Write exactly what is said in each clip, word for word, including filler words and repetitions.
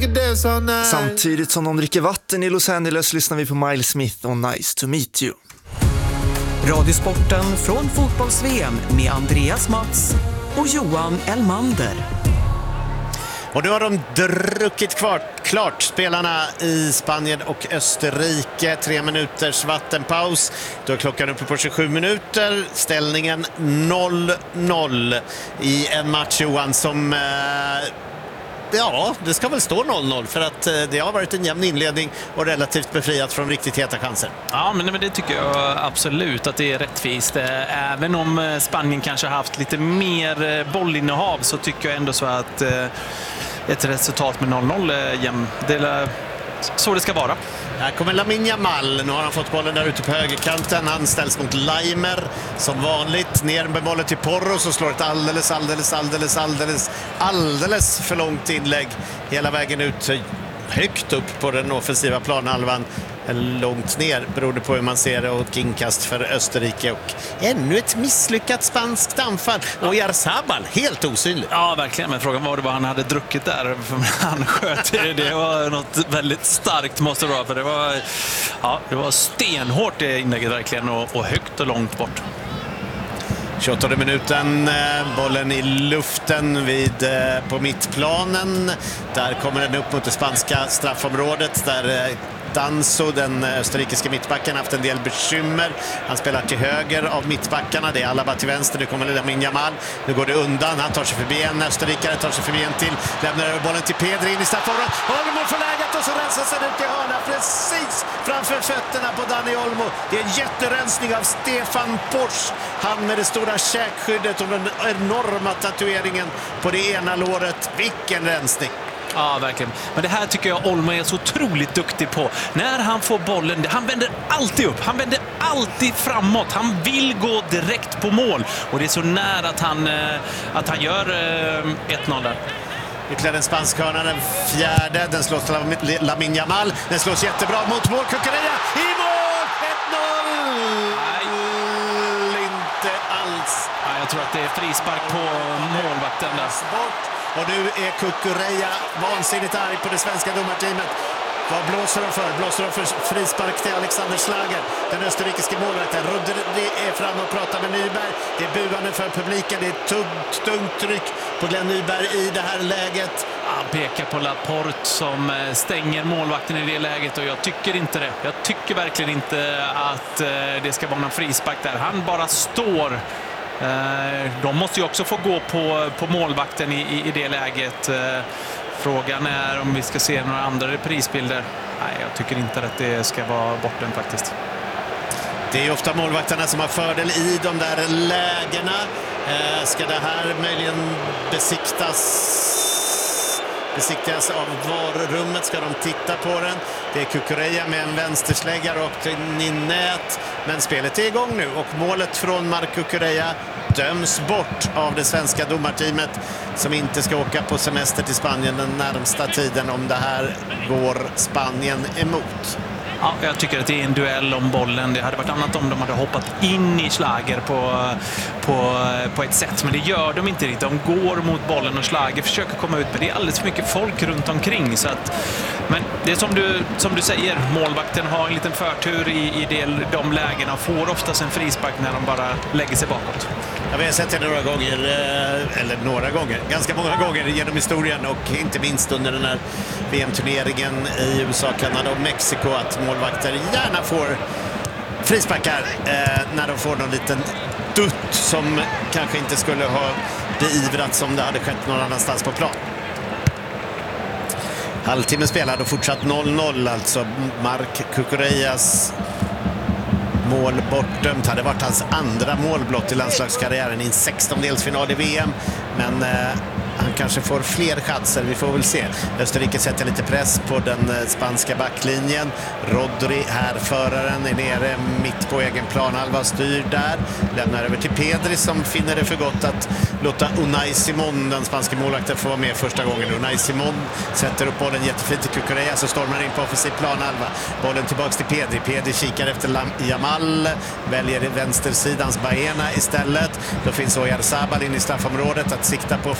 Samtidigt som de dricker vatten i Los Angeles lyssnar vi på Miles Smith och Nice to meet you. Radiosporten från fotbolls-V M med Andreas Mats och Johan Elmander. Och nu har de druckit klart, klart spelarna i Spanien och Österrike. Tre minuters vattenpaus. Då är klockan uppe på tjugosju minuter. Ställningen noll noll i en match, Johan, som... Eh, ja, det ska väl stå noll noll för att det har varit en jämn inledning och relativt befriat från riktigt heta chanser. Ja, men det tycker jag absolut att det är rättvist. Även om Spanien kanske har haft lite mer bollinnehav så tycker jag ändå så att ett resultat med noll noll är jämn. Det är så det ska vara. Här kommer Lamine Yamal. Nu har han fått bollen där ute på högerkanten. Han ställs mot Leimer som vanligt. Ner med bollen till Porro som slår ett alldeles, alldeles, alldeles, alldeles, alldeles för långt inlägg. Hela vägen ut högt upp på den offensiva planhalvan. Eller långt ner, beroende på hur man ser det, och inkast för Österrike. Och ännu ett misslyckat spanskt anfall. Och Oyarzabal, helt osynlig. Ja, verkligen. Men frågan var det vad han hade druckit där. För han sköt det. Det var något väldigt starkt, måste det vara. För det var, ja, det var stenhårt det inlägget verkligen. Och, och högt och långt bort. tjugoåttonde minuten, bollen i luften vid, på mittplanen. Där kommer den upp mot det spanska straffområdet där Danso, den österrikiska mittbacken, haft en del bekymmer. Han spelar till höger av mittbackarna. Det är Alaba till vänster. Nu kommer Lamine Yamal. Nu går det undan. Han tar sig förbi en österrikare, tar sig förbi en till. Lämnar över bollen till Pedri in i straffområdet. Olmo får läget och så rensar sig ut i hörna precis framför fötterna på Dani Olmo. Det är en jätterensning av Stefan Posch. Han med det stora käkskyddet och den enorma tatueringen på det ena låret. Vilken rensning! Ja, verkligen. Men det här tycker jag Olmo är så otroligt duktig på. När han får bollen, han vänder alltid upp. Han vänder alltid framåt. Han vill gå direkt på mål. Och det är så nära att han, att han gör ett noll där. Ytterligare en spansk hörna, den fjärde. Den slås till Lamine Yamal. Den slås jättebra mot mål. Cucurella i mål! ett noll! Nej, inte alls. Ja, jag tror att det är frispark på målvakten där. Bort. Och nu är Cucurella vansinnigt arg på det svenska domarteamet. Vad blåser de för? Blåser de för frispark till Alexander Schlager, den österrikiska målvakten. Rodri är fram och pratar med Nyberg. Det är buande för publiken. Det är ett tungt, tungt tryck på Glenn Nyberg i det här läget. Han pekar på Laporte som stänger målvakten i det läget och jag tycker inte det. Jag tycker verkligen inte att det ska vara någon frispark där. Han bara står. De måste ju också få gå på, på målvakten i, i, i det läget. Frågan är om vi ska se några andra reprisbilder. Nej, jag tycker inte att det ska vara borten faktiskt. Det är ofta målvakterna som har fördel i de där lägena. Ska det här möjligen besiktas? Besiktigas av varummet, ska de titta på den. Det är Cucurella med en vänsterslägga rakt in i nät. Men spelet är igång nu och målet från Marc Cucurella döms bort av det svenska domarteamet som inte ska åka på semester till Spanien den närmsta tiden om det här går Spanien emot. Ja, jag tycker att det är en duell om bollen. Det hade varit annat om de hade hoppat in i Schlager på, på, på ett sätt. Men det gör de inte riktigt. De går mot bollen och Schlager försöker komma ut. Men det är alldeles för mycket folk runt omkring. Så att, men det är som du, som du säger. Målvakten har en liten förtur i, i del, de lägena. Får oftast en frispark när de bara lägger sig bakåt. Ja, vi har sett det några gånger, eller några gånger, ganska många gånger genom historien och inte minst under den här V M-turneringen i U S A, Kanada och Mexiko att målvakter gärna får frisparkar eh, när de får någon liten dutt som kanske inte skulle ha beivrats om det hade skett någon annanstans på plan. Halvtimme spelad och fortsatt noll noll, alltså Marc Cucurellas mål bortdömt. Hade varit hans andra målblott i landslagskarriären i en sextondelsfinal i V M. Men eh, han kanske får fler chanser, vi får väl se. Österrike sätter lite press på den spanska backlinjen. Rodri, här föraren, är nere mitt på egen planhalva, styr där. Lämnar över till Pedri som finner det för gott att låta Unai Simon, den spanska målvakten, få vara med första gången. Unai Simon sätter upp bollen jättefint till Cucurella, så stormar in på offensiv planhalva. Bollen tillbaks till Pedri. Pedri kikar efter Yamal, väljer vänstersidans Baena istället. Då finns Oyarzabal in i straffområdet att sikta på för Baena.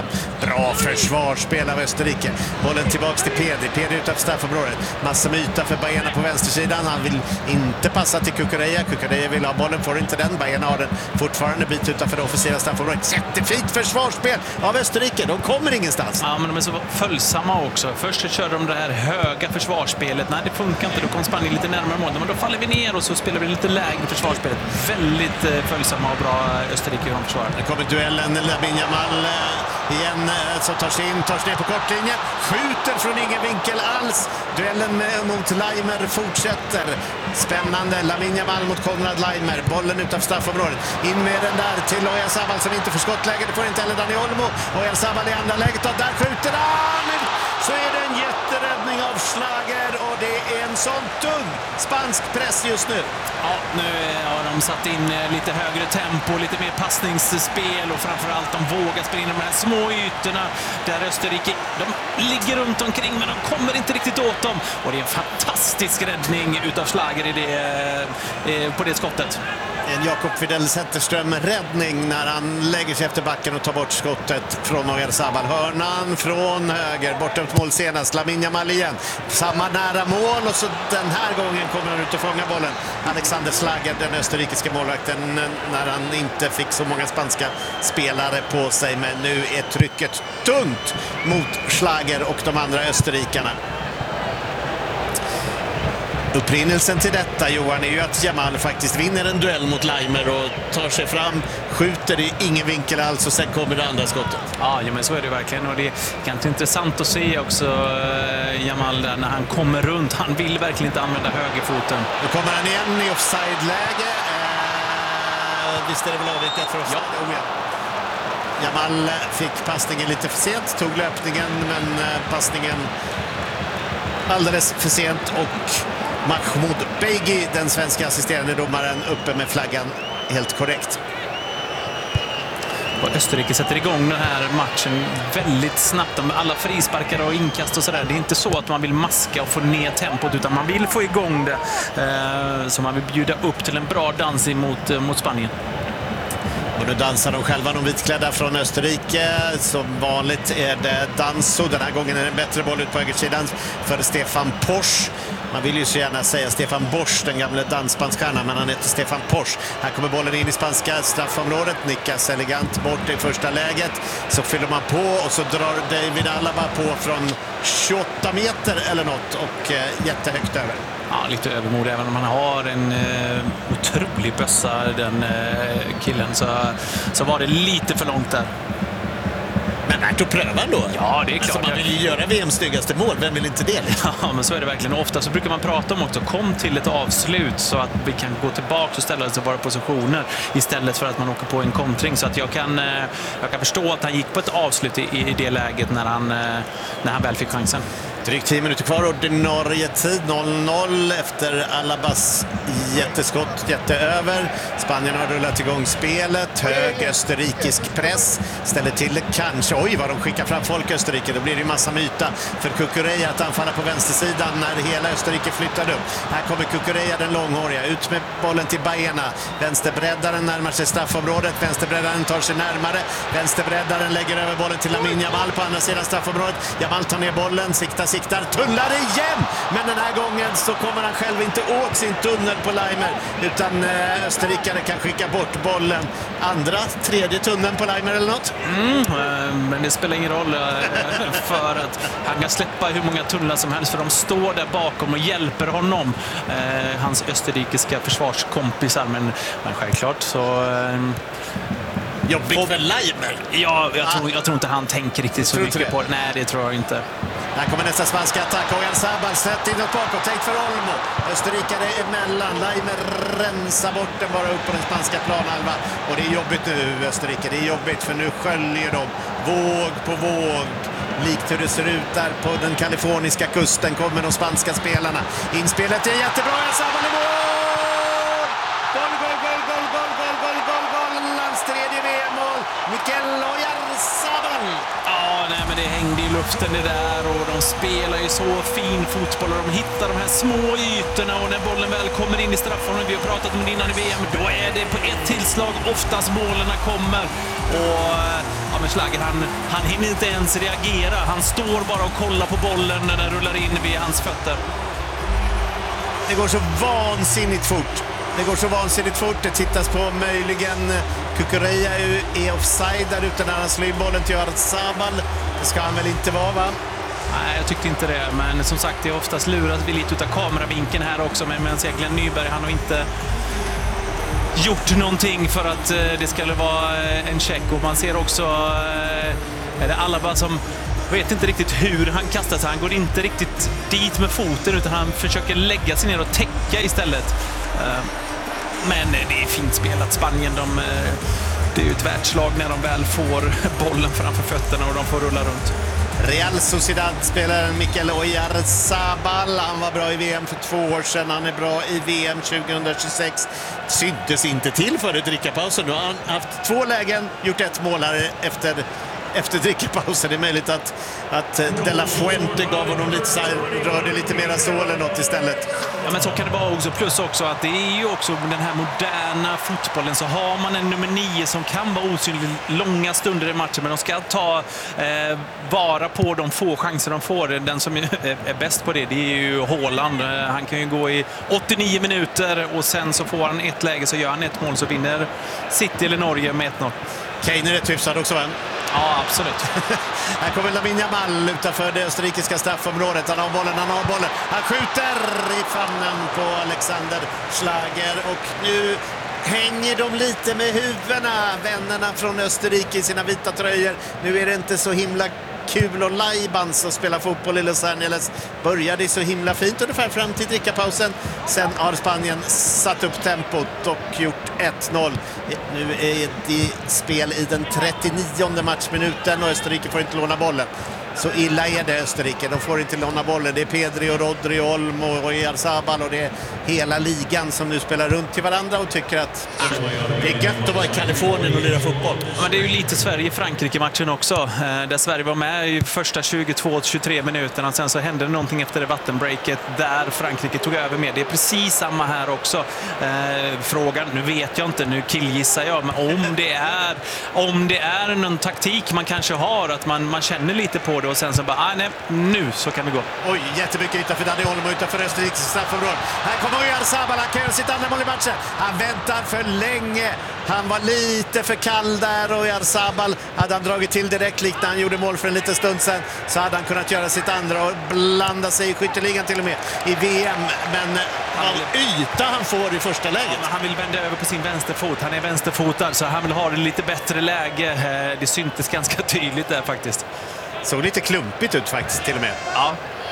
fram. Bra försvarsspel av Österrike. Bollen tillbaks till Pedri. Pedri utanför straffområdet. Massa myta för Baena på vänstersidan. Han vill inte passa till Cucurella. Cucurella vill ha bollen, får inte den. Baena har den fortfarande bit utanför det offensiva straffområdet. Jättefint försvarsspel av Österrike. De kommer ingenstans. Ja, men de är så följsamma också. Först så kör de det här höga försvarsspelet. Nej, det funkar inte. Då kommer Spanien lite närmare mål. Men då faller vi ner och så spelar vi lite lägre försvarsspelet. Väldigt eh, följsamma och bra Österrike i försvar. Nu kommer duellen. Lamine Yamal eh, igen eh, som tar sig in, tar sig ner på kortlinjen. Skjuter från ingen vinkel alls. Duellen eh, mot Laimer fortsätter. Spännande. Lamine Yamal mot Konrad Laimer. Bollen utanför straffområdet. In med den där till Oyarzabal som inte får skottläge. Det får inte heller Dani Olmo. Oyarzabal i andra läget och där skjuter han! Så är det en jätteräddning av Schlager och det är en sån tung spansk press just nu. Ja, nu har de satt in lite högre tempo, lite mer passningsspel och framförallt de vågar spela in de här små ytorna där Österrike, de ligger runt omkring men de kommer inte riktigt åt dem. Och det är en fantastisk räddning utav Schlager i det, på det skottet. En Jakob Fidel Zetterström-räddning när han lägger sig efter backen och tar bort skottet från Oyarzabal. Hörnan från höger, bortdömt mål senast. Lamine Yamal igen. Samma nära mål och så den här gången kommer han ut och fånga bollen. Alexander Schlager, den österrikiska målvakten, när han inte fick så många spanska spelare på sig. Men nu är trycket tungt mot Schlager och de andra österrikarna. Upprinnelsen till detta, Johan, är ju att Yamal faktiskt vinner en duell mot Laimer och tar sig fram, skjuter i ingen vinkel alls och sen kommer det andra skottet. Ja, ja men så är det verkligen och det är ganska intressant att se också uh, Yamal där när han kommer runt. Han vill verkligen inte använda högerfoten. Nu kommer han igen i offside-läge. Uh, visst är det väl avvikat för offside? Ja. Oh, ja. Yamal fick passningen lite för sent, tog löpningen men uh, passningen alldeles för sent och Mahmoud Beigi, den svenska assisterande domaren, uppe med flaggan helt korrekt. Och Österrike sätter igång den här matchen väldigt snabbt med alla frisparkar och inkast och sådär. Det är inte så att man vill maska och få ner tempot utan man vill få igång det. Eh, så man vill bjuda upp till en bra dans mot, mot Spanien. Och nu dansar de själva, de vitklädda från Österrike. Som vanligt är det Danso. Den här gången är det en bättre boll ut på högersidan för Stefan Posch. Man vill ju så gärna säga Stefan Bosch, den gamla dansbandsstjärnan, men han heter Stefan Posch. Här kommer bollen in i spanska straffområdet. Nickas elegant bort i första läget. Så fyller man på och så drar David Alaba på från tjugoåtta meter eller något och eh, jättehögt över. Ja, lite övermod även om han har en eh, otrolig bössa, den eh, killen, så, så var det lite för långt där. Men värt att pröva ändå. Ja, det är klart. Alltså, man vill ju göra V M:s styggaste mål, vem vill inte det? Ja, men så är det verkligen. Ofta så brukar man prata om också, kom till ett avslut så att vi kan gå tillbaka och ställa oss i våra positioner istället för att man åker på en kontring. Så att jag kan, jag kan förstå att han gick på ett avslut i, i det läget när han, när han väl fick chansen. Drygt tio minuter kvar, ordinarie tid noll noll efter Alabas jätteskott, jätteöver. Spanien har rullat igång spelet, hög österrikisk press, ställer till det kanske, oj vad de skickar fram folk i Österrike, då blir det ju massa myta för Cucurella att anfalla på vänstersidan när hela Österrike flyttar upp. Här kommer Cucurella, den långhåriga, ut med bollen till Baena, vänsterbreddaren närmar sig straffområdet, vänsterbreddaren tar sig närmare, vänsterbreddaren lägger över bollen till Lamine Yamal på andra sidan straffområdet. Yamal tar ner bollen, siktar siktar, tullar igen, men den här gången så kommer han själv inte åt sin tunnel på Laimer, utan eh, österrikare kan skicka bort bollen. Andra, tredje tunneln på Laimer eller något? Mm, eh, men det spelar ingen roll eh, för att han kan släppa hur många tunnlar som helst, för de står där bakom och hjälper honom, eh, hans österrikiska försvarskompisar, men, men självklart så... Eh, Jobbigt för Laimer. Ja, jag tror, jag tror inte han tänker riktigt så mycket på det. Nej, det tror jag inte. Här kommer nästa spanska attack. Oyarzabal släppt inåt bakåt. Tänkt för Olmo. Österrikare emellan. Laimer rensar bort den bara upp på den spanska planhalvan. Och det är jobbigt nu, Österrike. Det är jobbigt för nu sköljer de våg på våg. Likt hur det ser ut där på den kaliforniska kusten kommer de spanska spelarna. Inspelet är jättebra. Oyarzabal i mål! Gol, gol, gol, gol, gol, gol, gol, gol, gol. Lands tredje V M-mål. Mikel Oyarzabal. Ja, nej, men det hängde i luften det där och de spelar ju så fin fotboll och de hittar de här små ytorna och när bollen väl kommer in i straffområdet, vi har pratat om det innan i V M, då är det på ett tillslag oftast målen kommer. Och ja, men Schlager, han, han hinner inte ens reagera. Han står bara och kollar på bollen när den rullar in vid hans fötter. Det går så vansinnigt fort. Det går så vansinnigt fort. Det tittas på möjligen Cucurella är offside där ute när han slår in bollen till Oyarzabal. Det ska han väl inte vara, va? Nej, jag tyckte inte det. Men som sagt, det är oftast lurat vi lite utav kameravinkeln här också. Men medan Glenn Nyberg, han har inte gjort någonting för att eh, det skulle vara eh, en check. Och man ser också eh, är det Alaba som vet inte riktigt hur han kastar sig. Han går inte riktigt dit med foten utan han försöker lägga sig ner och täcka istället. Eh, men det är fint spelat. Spanien, de, eh, det är ju ett världslag när de väl får bollen framför fötterna och de får rulla runt. Real Sociedad-spelaren Mikel Oyarzabal, han var bra i V M för två år sedan, han är bra i V M tjugohundratjugosex. Syntes inte till före drickapausen. Nu har han haft två lägen, gjort ett mål här efter, efter drickapausen. Det är möjligt att, att De La Fuente gav honom lite så här, rörde lite mera så eller något istället. Ja, men så kan det vara också. Plus också att det är ju också den här moderna fotbollen, så har man en nummer nio som kan vara osynlig långa stunder i matchen, men de ska ta eh, vara på de få chanser de får. Den som är, är bäst på det, det är ju Haaland. Han kan ju gå i åttionio minuter och sen så får han ett läge, så gör han ett mål, så vinner City eller Norge med ett noll. Kane är rätt hyfsad också, va? Ja, absolut. Här kommer Lamine Yamal utanför det österrikiska straffområdet. Han har bollen, han har bollen. Han skjuter i famnen på Alexander Schlager. Och nu hänger de lite med huvudena, vännerna från Österrike i sina vita tröjor. Nu är det inte så himla kul och lajbans att spela fotboll i Los Angeles. Började så himla fint ungefär fram till drickapausen. Sen har Spanien satt upp tempot och gjort ett noll. Nu är det spel i den trettionionde matchminuten och Österrike får inte låna bollen. Så illa är det Österrike. De får inte låna bollen. Det är Pedri och Rodri och Olmo och Oyarzabal och det är hela ligan som nu spelar runt till varandra och tycker att ah, det är gött att vara i Kalifornien och lira fotboll. Men det är ju lite Sverige-Frankrike-matchen också. Där Sverige var med i första tjugotvå till tjugotre minuterna. Sen så hände det någonting efter det vattenbreaket där Frankrike tog över med. Det är precis samma här också. Frågan, nu vet jag inte, nu killgissar jag. Men om det är, om det är någon taktik man kanske har, att man, man känner lite på det och sen så bara, ah, nej, nu så kan det gå. Oj, jättemycket utanför Dani Olmo, utanför Österrikes straffområde. Här kommer Oyarzabal, han kan göra sitt andra mål i matchen. Han väntar för länge. Han var lite för kall där och Oyarzabal hade han dragit till direkt likt när han gjorde mål för en liten stund sedan, så hade han kunnat göra sitt andra och blanda sig i skytteligan till och med i V M. Men all yta han får i första läget. Ja, han vill vända över på sin vänsterfot. Han är vänsterfotad så han vill ha det lite bättre läge. Det syntes ganska tydligt där faktiskt. Såg lite klumpigt ut faktiskt till och med. Ja.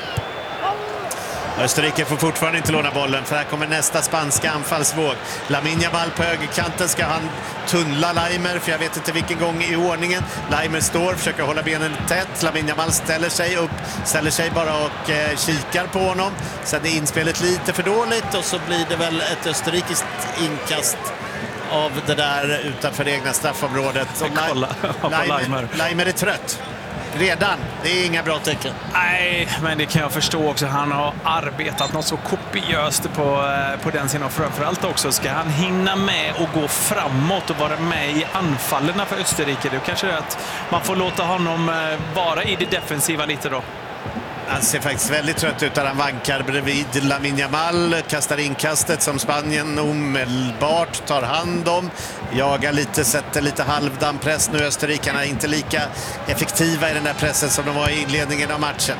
Österrike får fortfarande inte låna bollen, för här kommer nästa spanska anfallsvåg. Lamine Yamal på högerkanten, ska han tunnla Leimer, för jag vet inte vilken gång i ordningen. Leimer står, försöker hålla benen tätt. Lamine Yamal ställer sig upp, ställer sig bara och eh, kikar på honom. Sen är inspelet lite för dåligt och så blir det väl ett österrikiskt inkast av det där utanför det egna straffområdet. Kolla på Leimer, Leimer är trött. Redan. Det är inga bra tecken. Nej, men det kan jag förstå också. Han har arbetat något så kopiöst på, på den sidan. Framförallt också ska han hinna med och gå framåt och vara med i anfallen för Österrike. Det kanske är att man får låta honom vara i det defensiva lite då. Han ser faktiskt väldigt trött ut där han vankar bredvid Lamine Yamal, kastar inkastet som Spanien omedelbart tar hand om. Jagar lite, sätter lite halvdan press nu. Österrikarna är inte lika effektiva i den där pressen som de var i inledningen av matchen.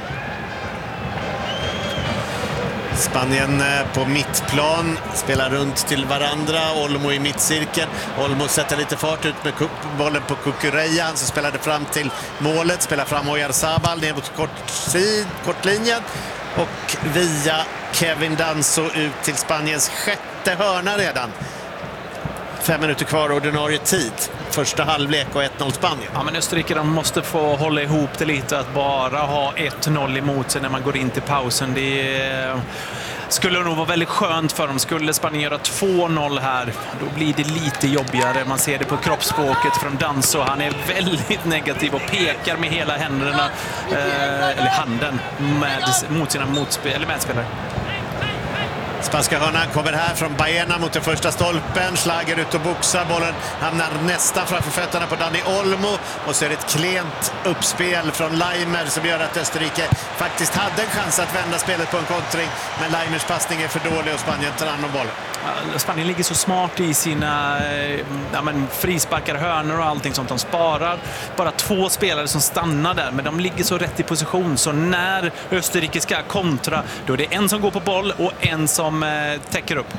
Spanien på mittplan spelar runt till varandra. Olmo i mittcirkeln. Olmo sätter lite fart ut med bollen på Cucurella. Han som spelade fram till målet. Spelar fram Oyarzabal ner mot kortsid, kortlinjen. Och via Kevin Danso ut till Spaniens sjätte hörna redan. Fem minuter kvar ordinarie tid. Första halvlek och ett noll Spanien. Ja, men Österrike, de måste få hålla ihop det lite. Att bara ha ett noll emot sig när man går in till pausen. Det är... skulle nog vara väldigt skönt för dem. Skulle Spanien göra två noll här, då blir det lite jobbigare. Man ser det på kroppsspråket från Danso. Han är väldigt negativ och pekar med hela händerna, eh, eller handen, med, mot sina motspel, eller medspelare. Spanska hörnan kommer här från Baena mot den första stolpen. Schlager ut och boxar. Bollen hamnar nästan framför fötterna på Dani Olmo. Och så är det ett klent uppspel från Leimer som gör att Österrike faktiskt hade en chans att vända spelet på en kontring. Men Leimers passning är för dålig och Spanien tar hand om bollen. Spanien ligger så smart i sina ja, men, frisparkar, hörnor och allting sånt. De sparar bara två spelare som stannar där, men de ligger så rätt i position. Så när Österrike ska kontra, då är det en som går på boll och en som eh, täcker upp.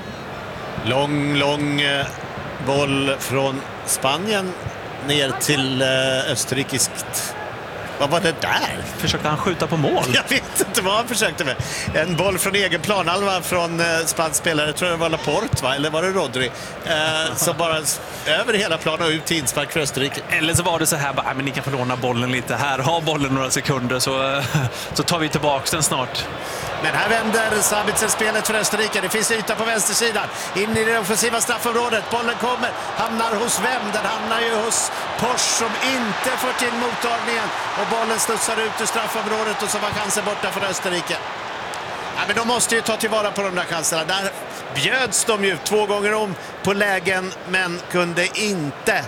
Lång, lång eh, boll från Spanien ner till eh, österrikiskt. Vad var det där? Försökte han skjuta på mål? Jag vet inte vad han försökte med. En boll från egen planhalva från eh, spansk spelare, tror jag det var Laporte, va? Eller var det Rodri? Eh, som bara över hela planen och ut till inspark för Österrike. Eller så var det så här, bara, men ni kan få låna bollen lite här. Ha bollen några sekunder så, så tar vi tillbaka den snart. Men här vänder Sabitzer spelet för Österrike. Det finns yta på vänstersidan. In i det offensiva straffområdet. Bollen kommer. Hamnar hos vem? Den hamnar ju hos Posch som inte får till mottagningen. Och bollen studsar ut ur straffområdet och så var chansen borta för Österrike. Ja, men de måste ju ta tillvara på de där chanserna. Där bjöds de ju två gånger om på lägen men kunde inte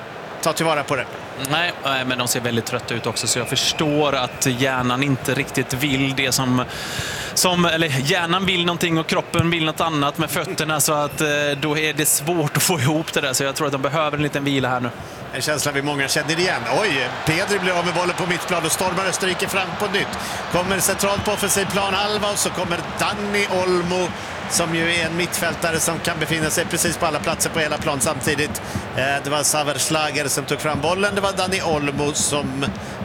ta tillvara på det. Nej, men de ser väldigt trötta ut också, så jag förstår att hjärnan inte riktigt vill det som, som eller hjärnan vill någonting och kroppen vill något annat med fötterna, så att då är det svårt att få ihop det där, så jag tror att de behöver en liten vila här nu. En känsla vi många känner igen. Oj, Pedri blir av med bollen på mittplan och stormar Österrike fram på nytt. Kommer centralt på offensiv plan halva och så kommer Dani Olmo som ju är en mittfältare som kan befinna sig precis på alla platser på hela plan samtidigt. Det var Xaver Schlager som tog fram bollen. Det var Dani Olmo som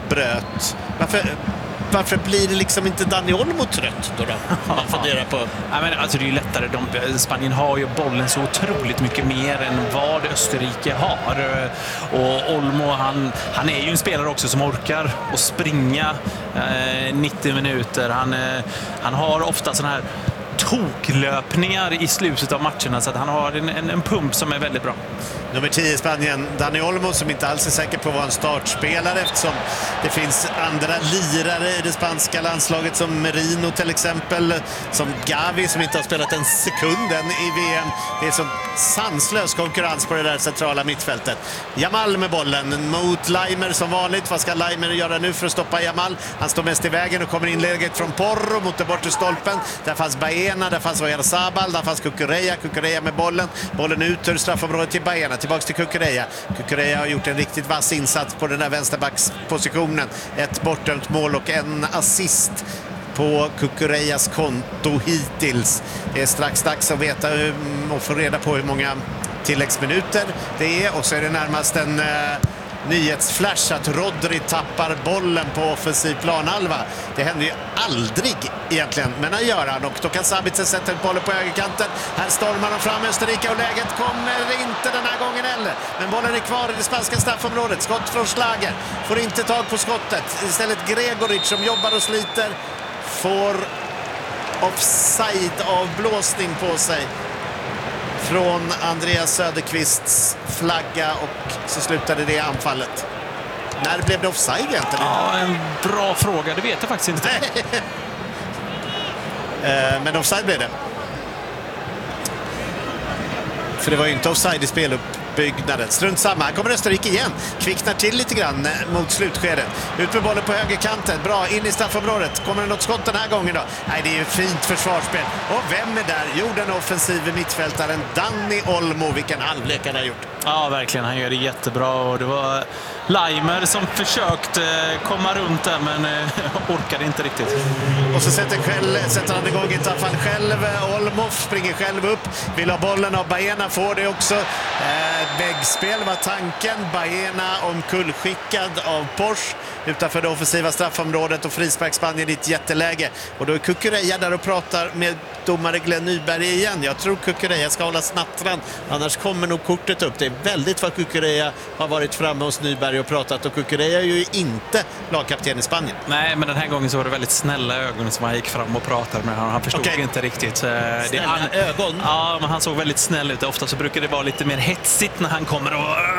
bröt. Varför, varför blir det liksom inte Dani Olmo trött då? då? Man funderar på. Ja, men alltså det är ju lättare. De, Spanien har ju bollen så otroligt mycket mer än vad Österrike har. Och Olmo, han, han är ju en spelare också som orkar att springa eh, nittio minuter. Han, eh, han har ofta sån här toklöpningar i slutet av matcherna, så att han har en, en, en pump som är väldigt bra. Nummer tio i Spanien, Dani Olmo, som inte alls är säker på att vara en startspelare eftersom det finns andra lirare i det spanska landslaget som Merino till exempel, som Gavi som inte har spelat en sekund än i V M. Det är så sanslös konkurrens på det där centrala mittfältet. Jamal med bollen mot Leimer som vanligt. Vad ska Leimer göra nu för att stoppa Jamal? Han står mest i vägen och kommer inlägget från Porro mot den bortre stolpen. Där fanns Baena, där fanns Oyarzabal, där fanns Cucurella. Cucurella med bollen. Bollen ut ur straffområdet till Baena. Tillbaks till Cucurella. Cucurella har gjort en riktigt vass insats på den där vänsterbackspositionen. Ett bortdömt mål och en assist på Cucurellas konto hittills. Det är strax dags att veta och få reda på hur många tilläggsminuter det är. Och så är det närmast en eh, nyhetsflash att Rodri tappar bollen på offensiv planhalva. Det händer ju aldrig egentligen, men han gör han, och då kan Sabitzer sätta ut bollen på högerkanten. Här stormar de fram Österrike och läget kommer inte den här gången heller. Men bollen är kvar i det spanska straffområdet. Skott från Schlager. Får inte tag på skottet. Istället Gregoric som jobbar och sliter får offside-avblåsning på sig från Andreas Söderqvists flagga, och så slutade det anfallet. När blev det offside egentligen? Ja, en bra fråga. Det vet jag faktiskt inte. Men offside blev det. För det var ju inte offside i speluppbyggnaden. Strunt samma. Här kommer Österrike igen. Kvicknar till lite grann mot slutskedet. Ut med bollen på högerkanten. Bra, in i straffområdet. Kommer det något skott den här gången då? Nej, det är ju fint försvarsspel. Och vem är där? Jo, den offensive mittfältaren Dani Olmo. Vilken halvlek han har gjort. Ja, verkligen. Han gör det jättebra. Och det var Leimer som försökte komma runt där, men orkade inte riktigt. Och så sätter, själv, sätter han igång ett anfall själv. Olmo springer själv upp. Vill ha bollen av Baena, får det också. Eh, väggspel var tanken. Baena omkullskickad av Posch utanför det offensiva straffområdet, och frispark Spanien i ett jätteläge. Och då är Cucurella där och pratar med domare Glenn Nyberg igen. Jag tror Cucurella ska hålla snattran, annars kommer nog kortet upp. Det är väldigt vad Cucurella har varit framme hos Nyberg och pratat, och Cucurella är ju inte lagkapten i Spanien. Nej, men den här gången så var det väldigt snälla ögon som han gick fram och pratade med honom. Han förstod okay. inte riktigt. Snälla det, han, ögon? Ja, men han såg väldigt snäll ut. Ofta så brukar det vara lite mer hetsigt när han kommer och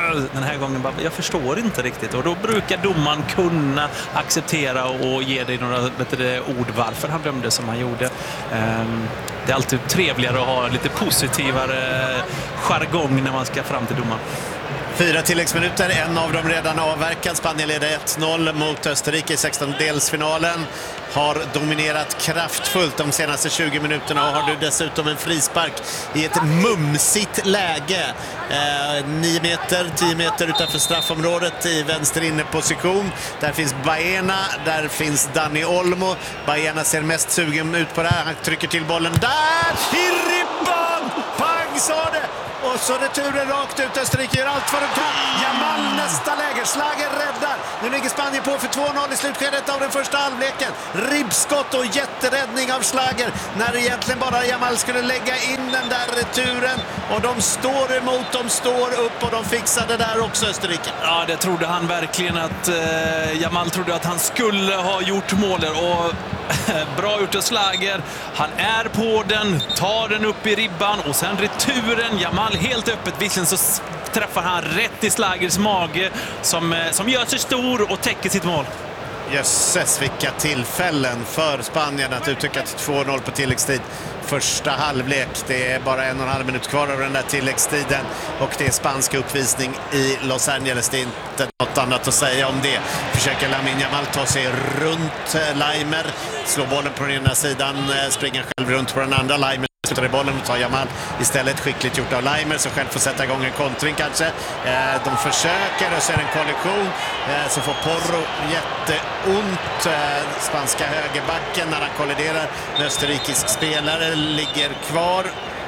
den här gången bara, jag förstår inte riktigt. Och då brukar domaren kunna acceptera och ge dig några bättre ord varför han dömde som han gjorde. Det är alltid trevligare att ha lite positivare jargong när man ska fram till domaren. Fyra tilläggsminuter, en av dem redan avverkad. Spanien leder ett noll mot Österrike i sextondelsfinalen. Har dominerat kraftfullt de senaste tjugo minuterna och har nu dessutom en frispark i ett mumsigt läge. Eh, nio meter, tio meter utanför straffområdet i vänster inneposition. Där finns Baena, där finns Dani Olmo. Baena ser mest sugen ut på det här. Han trycker till bollen där, i ribban! Pang sa det! Och så returen rakt ut. Österrike gör allt vad de kan. Jamal nästa läge. Schlager räddar. Nu ligger Spanien på för två noll i slutskedet av den första halvleken. Ribbskott och jätteräddning av Schlager. När egentligen bara Jamal skulle lägga in den där returen. Och de står emot, de står upp och de fixade där också Österrike. Ja, det trodde han verkligen att eh, Jamal trodde att han skulle ha gjort målet. Och bra gjort av Schlager. Han är på den, tar den upp i ribban och sen returen. Jamal helt öppet, visserligen så träffar han rätt i Schlagers mage som, som gör sig stor och täcker sitt mål. Jösses, vilka tillfällen för Spanien att uttrycka till två noll på tilläggstid. Första halvlek, det är bara en och en halv minut kvar av den där tilläggstiden och det är spansk uppvisning i Los Angeles. Det är inte något annat att säga om det. Försöker Lamine Yamal ta sig runt Leimer, slå bollen på den ena sidan, springer själv runt på den andra. Leimer slutar i bollen och tar Jamal istället, skickligt gjort av Leimer som själv får sätta igång en kontring kanske. De försöker och så är det en kollision, så får Porro jätteont, spanska högerbacken, när han kolliderar med österrikisk spelare, ligger kvar.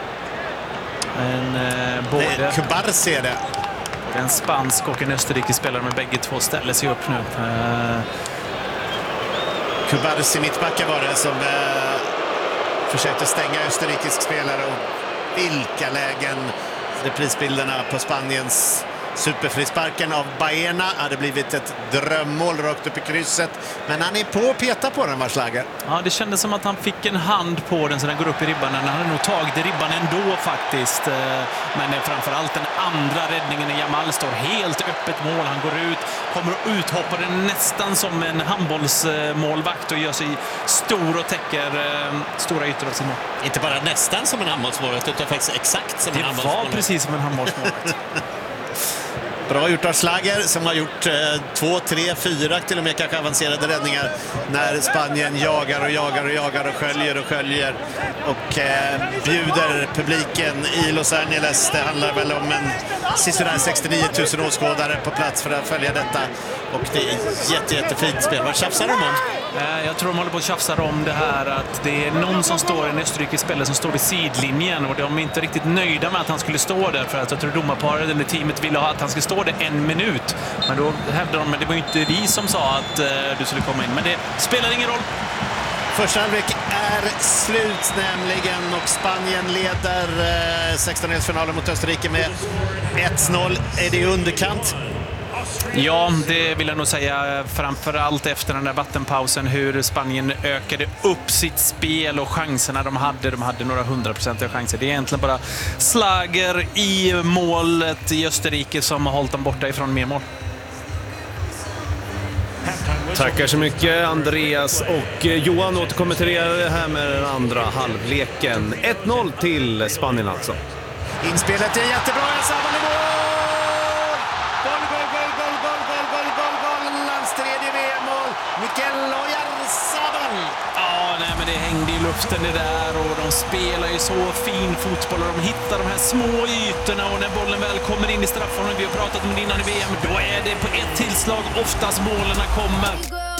En, eh, både... Det är Kubarsi är det. En spansk och en österrikisk spelare med bägge två ställer sig upp nu. Eh... Kubarsi mittbacken var det som eh, försökte stänga österrikisk spelare och vilka lägen. Reprisbilderna på Spaniens superfrisparken av Baena hade blivit ett drömmål rakt upp i krysset. Men han är på och petar på den, var Schlager. Ja, det kändes som att han fick en hand på den så den går upp i ribban. Han hade nog tagit i ribban ändå faktiskt. Men framförallt den andra räddningen när Jamal står helt öppet mål. Han går ut, kommer och uthoppar den nästan som en handbollsmålvakt och gör sig stor och täcker stora ytor av sin mål. Inte bara nästan som en handbollsmålvakt utan faktiskt exakt som det en handbollsmålvakt. Det var precis som en handbollsmålvakt. Bra gjort av Schlager som har gjort eh, två, tre, fyra till och med kanske avancerade räddningar när Spanien jagar och jagar och jagar och sköljer och sköljer och eh, bjuder publiken i Los Angeles. Det handlar väl om en sisådär sextionio tusen åskådare på plats för att följa detta och det är jätte, jättefint spel. Vad tjafsar de om? Jag tror de håller på att tjafsa om det här att det är någon som står, en österrikisk spelare som står vid sidlinjen och de är inte riktigt nöjda med att han skulle stå där för att jag tror domarparet eller teamet ville ha att han skulle stå där en minut. Men då hävdar de att det var inte vi som sa att uh, du skulle komma in. Men det spelar ingen roll. Första halvlek är slut nämligen och Spanien leder eh, sextondelsfinalen mot Österrike med ett noll. Är det i underkant? Ja, det vill jag nog säga, framförallt efter den där vattenpausen, hur Spanien ökade upp sitt spel och chanserna de hade. De hade några hundraprocentiga chanser. Det är egentligen bara Schlager i målet i Österrike som har hållit dem borta ifrån mer mål. Tackar så mycket Andreas och Johan återkommer till er här med den andra halvleken. ett noll till Spanien alltså. Inspelet är jättebra, jag samlar i mål! Gol, gol, gol, gol, gol, gol, gol, gol, gol, lands tredje V M-mål, Mikel Oyarzabal. Ja, nej, men det hängde i luften det där och de spelar ju så fin fotboll och de hittar de här små ytorna och när bollen väl kommer in i straffområdet, vi har pratat om det innan i V M, då är det på ett tillslag oftast målen kommer.